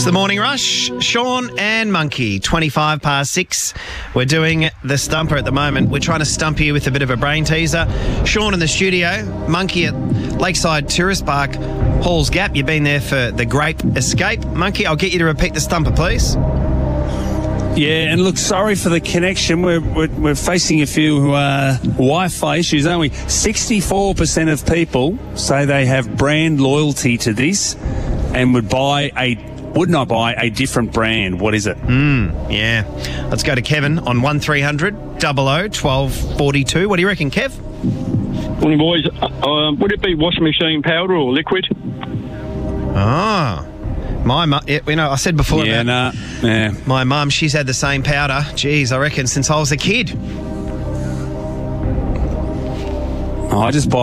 It's the Morning Rush. Sean and Monkey, 25 past 6. We're doing the stumper at the moment. We're trying to stump you with a bit of a brain teaser. Sean in the studio, Monkey at Lakeside Tourist Park, Halls Gap. You've been there for the Grape Escape. Monkey, I'll get you to repeat the stumper, please. Yeah, and look, sorry for the connection. We're facing a few Wi-Fi issues, aren't we? 64% of people say they have brand loyalty to this and would not buy a different brand. What is it? Yeah. Let's go to Kevin on 1300 00 1242. What do you reckon, Kev? Morning, boys. Would it be washing machine powder or liquid? Ah. My mum, I said before my mum, she's had the same powder, I reckon, since I was a kid. I just buy